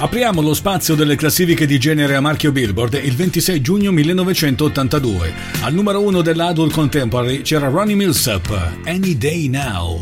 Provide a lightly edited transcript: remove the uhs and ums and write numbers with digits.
Apriamo lo spazio delle classifiche di genere a marchio Billboard il 26 giugno 1982. Al numero 1 dell'Adult Contemporary c'era Ronnie Milsap, Any Day Now.